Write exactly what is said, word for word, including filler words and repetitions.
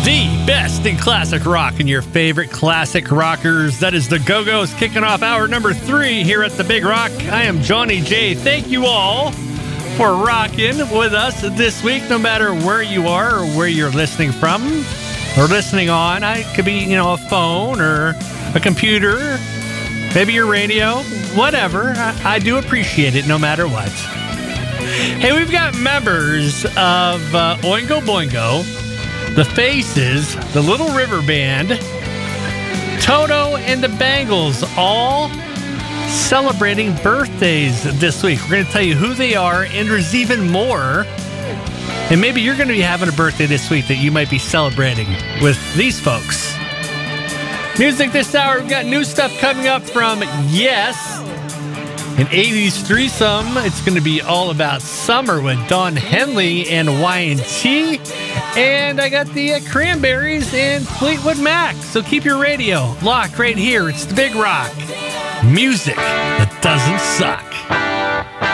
The best in classic rock and your favorite classic rockers. That is the Go-Go's kicking off hour number three here at the Big Rock. I am Johnny J. Thank you all for rocking with us this week, no matter where you are or where you're listening from or listening on. I could be, you know, a phone or a computer, maybe your radio, whatever. I, I do appreciate it no matter what. Hey, we've got members of uh, Oingo Boingo, The Faces, the Little River Band, Toto, and the Bangles, all celebrating birthdays this week. We're going to tell you who they are, and there's even more. And maybe you're going to be having a birthday this week that you might be celebrating with these folks. Music this hour, we've got new stuff coming up from Yes, an eighties threesome. It's going to be all about summer with Don Henley and Y and T. And I got the uh, Cranberries and Fleetwood Mac. So keep your radio locked right here. It's the Big Rock. Music that doesn't suck.